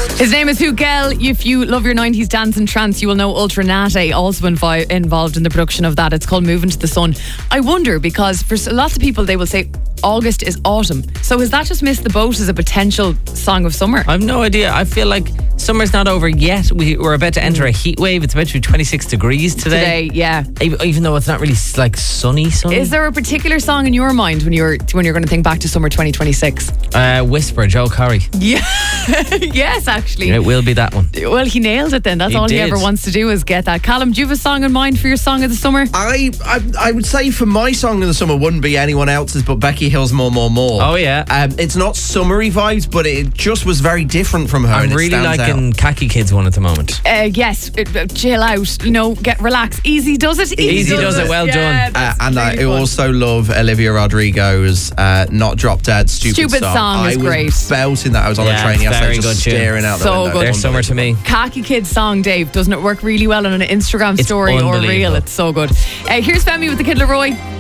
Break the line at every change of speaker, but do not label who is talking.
His name is Hugel. If you love your 90s dance and trance, you will know Ultra Nate also involved in the production of that. It's called Moving to the Sun. I wonder, because for lots of people they will say August is autumn. So has that just missed the boat as a potential song of summer?
I've no idea. I feel like summer's not over yet. We're about to enter a heat wave. It's about to be 26 degrees today.
Yeah.
Even though it's not really like sunny.
Is there a particular song in your mind when you're going to think back to summer 2026?
Whisper, Joe Corey.
Yeah. Yes, actually.
It will be that one.
Well, he nailed it then. That's all he ever wants to do is get that. Callum, do you have a song in mind for your song of the summer?
I would say for my song of the summer wouldn't be anyone else's but Becky Hill's More.
Oh yeah.
It's not summery vibes, but it just was very different from her.
I'm really liking Khaki Kids one at the moment.
Yes, chill out, relax. Easy does it.
Easy does it. Well done.
And I also love Olivia Rodrigo's Not Drop Dead Stupid
Song is great.
I was belting that. I was on the train yesterday just staring out the window.
They're summer to me.
Khaki Kids song, Dave, doesn't it work really well on an Instagram story or reel? It's so good. Here's Femi with the Kid Laroi.